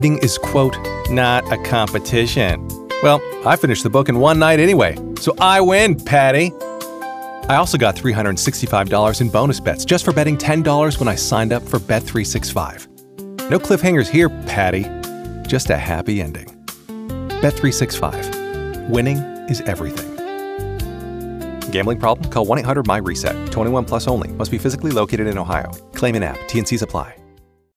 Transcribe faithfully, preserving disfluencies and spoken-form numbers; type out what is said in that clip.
Reading is, quote, not a competition. Well, I finished the book in one night anyway, so I win, Patty. I also got three hundred sixty-five dollars in bonus bets just for betting ten dollars when I signed up for Bet three sixty-five. No cliffhangers here, Patty. Just a happy ending. Bet three sixty-five. Winning is everything. Gambling problem? Call one eight hundred M Y RESET. twenty-one plus only. Must be physically located in Ohio. Claim in app. T and Cs apply.